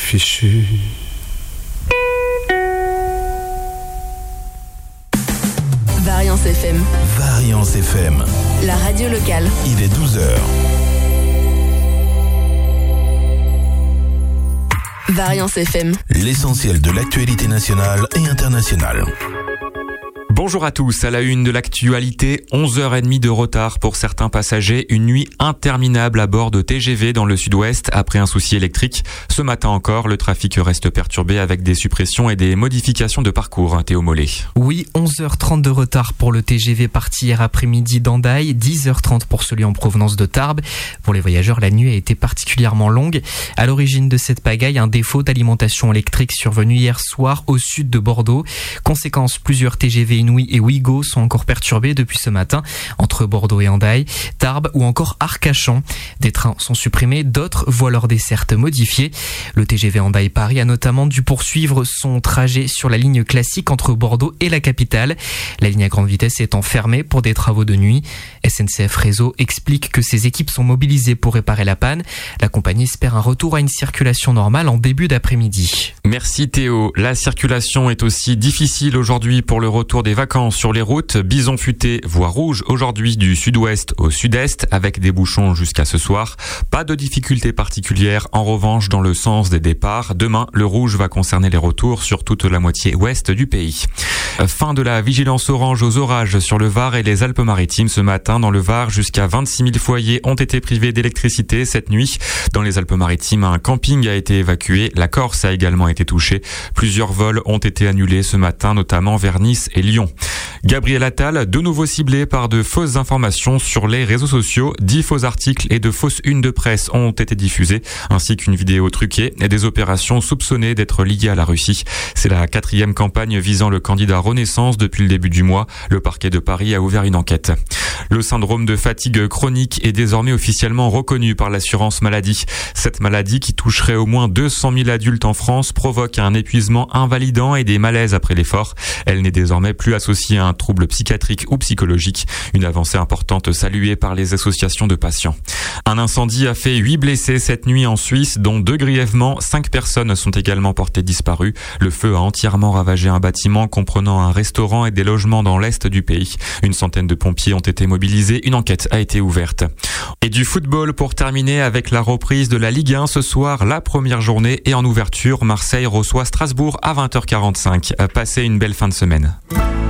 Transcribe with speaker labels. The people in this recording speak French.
Speaker 1: fichu.
Speaker 2: Variance FM.
Speaker 3: Variance FM.
Speaker 2: La radio locale.
Speaker 3: Il est 12h.
Speaker 2: Variance FM.
Speaker 3: L'essentiel de l'actualité nationale et internationale.
Speaker 4: Bonjour à tous, à la une de l'actualité, 11h30 de retard pour certains passagers, une nuit interminable à bord de TGV dans le sud-ouest après un souci électrique. Ce matin encore, le trafic reste perturbé avec des suppressions et des modifications de parcours. Théo Mollet.
Speaker 5: Oui, 11h30 de retard pour le TGV parti hier après-midi d'Hendaye, 10h30 pour celui en provenance de Tarbes. Pour les voyageurs, la nuit a été particulièrement longue. À l'origine de cette pagaille, un défaut d'alimentation électrique survenu hier soir au sud de Bordeaux. Conséquence, plusieurs TGV Inouï et Ouigo sont encore perturbés depuis ce matin entre Bordeaux et Hendaye, Tarbes ou encore Arcachon. Des trains sont supprimés, d'autres voient leur desserte modifiée. Le TGV Hendaye-Paris a notamment dû poursuivre son trajet sur la ligne classique entre Bordeaux et la capitale. La ligne à grande vitesse étant fermée pour des travaux de nuit. SNCF Réseau explique que ses équipes sont mobilisées pour réparer la panne. La compagnie espère un retour à une circulation normale en début d'après-midi.
Speaker 4: Merci Théo. La circulation est aussi difficile aujourd'hui pour le retour des vacances sur les routes. Bison futé, voie rouge aujourd'hui du sud-ouest au sud-est avec des bouchons jusqu'à ce soir. Pas de difficultés particulières en revanche dans le sens des départs. Demain, le rouge va concerner les retours sur toute la moitié ouest du pays. Fin de la vigilance orange aux orages sur le Var et les Alpes-Maritimes ce matin. Dans le Var, jusqu'à 26 000 foyers ont été privés d'électricité cette nuit. Dans les Alpes-Maritimes, un camping a été évacué. La Corse a également été touchée. Plusieurs vols ont été annulés ce matin, notamment vers Nice et Lyon. Gabriel Attal, de nouveau ciblé par de fausses informations sur les réseaux sociaux. 10 faux articles et de fausses unes de presse ont été diffusés, ainsi qu'une vidéo truquée et des opérations soupçonnées d'être liées à la Russie. C'est la 4e campagne visant le candidat Renaissance depuis le début du mois. Le parquet de Paris a ouvert une enquête. Le syndrome de fatigue chronique est désormais officiellement reconnu par l'assurance maladie. Cette maladie, qui toucherait au moins 200 000 adultes en France, provoque un épuisement invalidant et des malaises après l'effort. Elle n'est désormais plus associée à un trouble psychiatrique ou psychologique. Une avancée importante saluée par les associations de patients. Un incendie a fait 8 blessés cette nuit en Suisse, dont 2 grièvement. 5 personnes sont également portées disparues. Le feu a entièrement ravagé un bâtiment comprenant un restaurant et des logements dans l'est du pays. Une centaine de pompiers ont été mobilisés. Une enquête a été ouverte. Et du football pour terminer avec la reprise de la Ligue 1 ce soir, la première journée et en ouverture, Marseille reçoit Strasbourg à 20h45. Passez une belle fin de semaine.